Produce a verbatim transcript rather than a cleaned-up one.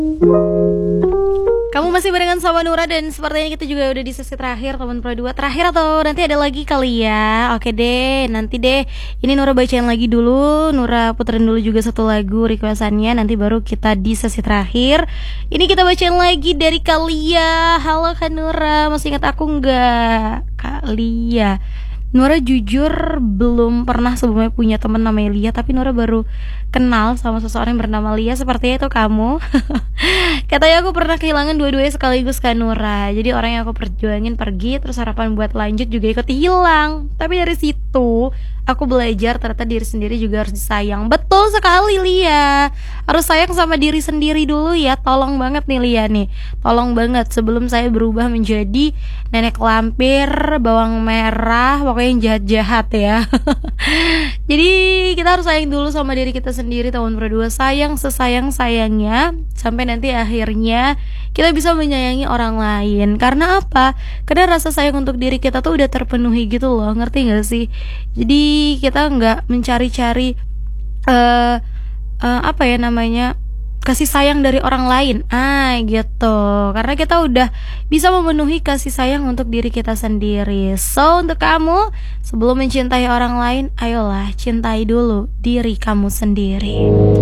Kamu masih barengan sama Nura dan sepertinya kita juga udah di sesi terakhir teman Pro dua. Terakhir atau nanti ada lagi kali ya? Oke deh, nanti deh. Ini Nura bacain lagi dulu, Nura puterin dulu juga satu lagu requestannya, nanti baru kita di sesi terakhir. Ini kita bacain lagi dari Kalia. Halo Kak Nura, masih ingat aku nggak? Kak Lia. Nura jujur belum pernah sebelumnya punya teman namanya Lia, tapi Nura baru kenal sama seseorang yang bernama Lia. Sepertinya itu kamu. Katanya aku pernah kehilangan dua-duanya sekaligus Kak Nura. Jadi orang yang aku perjuangin pergi, terus harapan buat lanjut juga ikut hilang. Tapi dari situ aku belajar ternyata diri sendiri juga harus disayang. Betul sekali Lia, harus sayang sama diri sendiri dulu ya. Tolong banget nih Lia nih, tolong banget sebelum saya berubah menjadi nenek lampir, bawang merah, pokoknya yang jahat-jahat ya. Jadi kita harus sayang dulu sama diri kita sendiri tahun berdua. Sayang sesayang-sayangnya sampai nanti akhirnya kita bisa menyayangi orang lain. Karena apa? Karena rasa sayang untuk diri kita tuh udah terpenuhi gitu loh. Ngerti gak sih? Jadi kita gak mencari-cari uh, uh, apa ya namanya, kasih sayang dari orang lain. Ah gitu. Karena kita udah bisa memenuhi kasih sayang untuk diri kita sendiri. So untuk kamu, sebelum mencintai orang lain, ayolah cintai dulu diri kamu sendiri.